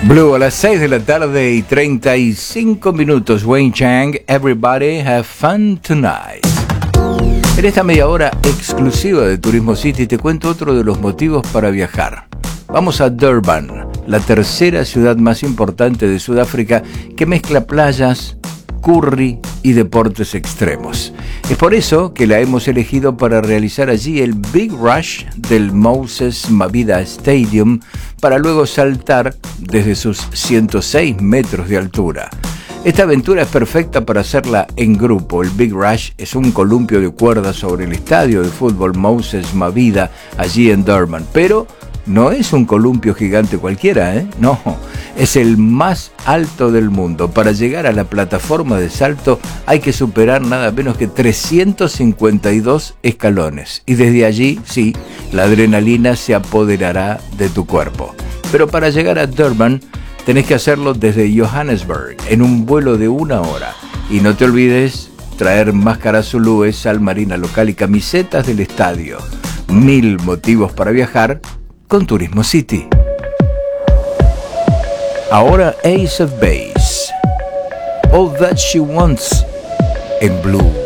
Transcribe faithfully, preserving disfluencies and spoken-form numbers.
Blue a las seis de la tarde y treinta y cinco minutos. Wayne Chang, Everybody Have Fun Tonight. En esta media hora exclusiva de Turismo City te cuento otro de los motivos para viajar. Vamos a Durban, la tercera ciudad más importante de Sudáfrica que mezcla playas, curry y deportes extremos. Es por eso que la hemos elegido para realizar allí el Big Rush del Moses Mabhida Stadium para luego saltar desde sus ciento seis metros de altura. Esta aventura es perfecta para hacerla en grupo. El Big Rush es un columpio de cuerdas sobre el estadio de fútbol Moses Mabhida allí en Durban, pero no es un columpio gigante cualquiera, ¿eh? No, es el más alto del mundo. Para llegar a la plataforma de salto hay que superar nada menos que trescientos cincuenta y dos escalones. Y desde allí, sí, la adrenalina se apoderará de tu cuerpo. Pero para llegar a Durban, tenés que hacerlo desde Johannesburg, en un vuelo de una hora. Y no te olvides traer máscaras zulúes, sal marina local y camisetas del estadio. Mil motivos para viajar con Turismo City. Ahora Ace of Base, All That She Wants en Blue.